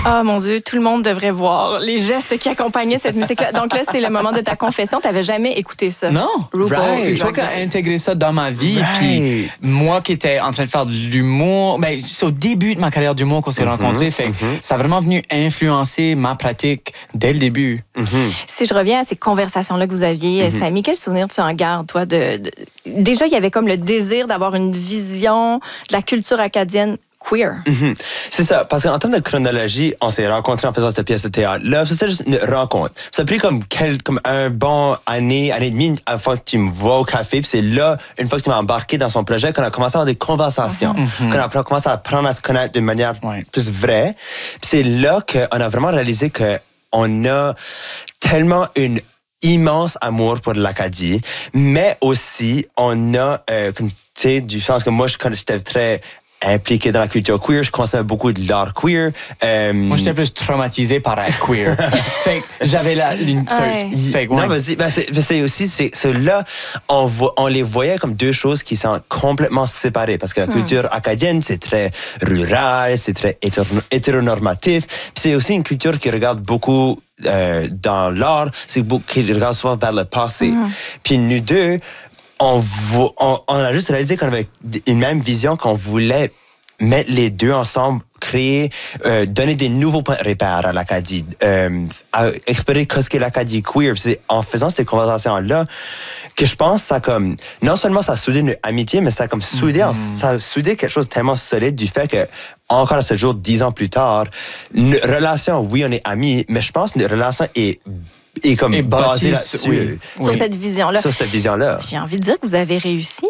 Oh mon Dieu, tout le monde devrait voir les gestes qui accompagnaient cette musique-là. Donc là, c'est le moment de ta confession. Tu n'avais jamais écouté ça. Non. RuPaul's C'est toi Drag qui as Race. intégré ça dans ma vie. Puis moi qui étais en train de faire de l'humour, c'est au début de ma carrière d'humour qu'on s'est rencontrés. Fait que ça a vraiment venu influencer ma pratique dès le début. Si je reviens à ces conversations-là que vous aviez, Samy, quel souvenir tu en gardes, toi? Déjà, il y avait comme le désir d'avoir une vision de la culture acadienne queer. C'est ça, parce qu'en termes de chronologie, on s'est rencontrés en faisant cette pièce de théâtre. Là, c'est juste une rencontre. Ça a pris comme un bon année et demie avant que tu me vois au café. Puis c'est là, une fois que tu m'as embarqué dans son projet, qu'on a commencé à avoir des conversations, qu'on a commencé à apprendre à se connaître d'une manière plus vraie. Puis c'est là qu'on a vraiment réalisé qu'on a tellement une immense amour pour l'Acadie, mais aussi on a, tu sais, du sens que moi, j'étais très impliqué dans la culture queer, je consommais beaucoup de l'art queer. Moi, j'étais plus traumatisé par être queer. Fait que j'avais Non, vas-y. C'est aussi, ceux-là, on les voyait comme deux choses qui sont complètement séparées. Parce que la culture acadienne, c'est très rural, c'est très hétéronormatif. Puis c'est aussi une culture qui regarde beaucoup dans l'art, qui regarde souvent vers le passé. Puis nous deux, on a juste réalisé qu'on avait une même vision, qu'on voulait mettre les deux ensemble, créer, donner des nouveaux points de repère à l'Acadie, explorer ce qu'est l'Acadie queer. C'est en faisant ces conversations-là que je pense ça comme, non seulement ça a soudé une amitié, mais ça a comme soudé, ça a soudé quelque chose de tellement solide du fait que, encore à ce jour, 10 ans plus tard, une relation, oui, on est amis, mais je pense que notre relation est comme basée là-dessus. Sur cette vision-là. Sur cette vision-là. J'ai envie de dire que vous avez réussi.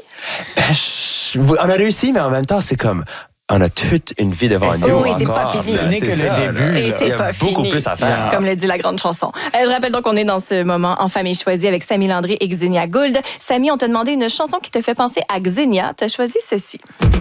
On a réussi, mais en même temps, c'est comme, on a toute une vie devant nous. Oui, c'est pas fini. Ce n'est que le début. Et c'est pas fini. Beaucoup plus à faire. Comme le dit la grande chanson. Je rappelle donc qu'on est dans ce moment en famille choisie avec Samy Landry et Xenia Gould. Samy, on t'a demandé une chanson qui te fait penser à Xenia. T'as choisi ceci.